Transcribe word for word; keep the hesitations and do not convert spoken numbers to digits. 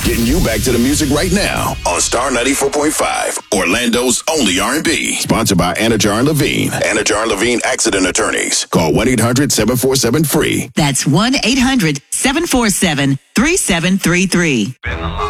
Getting you back to the music right now on Star ninety-four point five, Orlando's only R and B. Sponsored by Anajar and Levine. Anajar and Levine Accident Attorneys. Call one eight hundred seven four seven free. That's one eight hundred seven four seven three seven three three.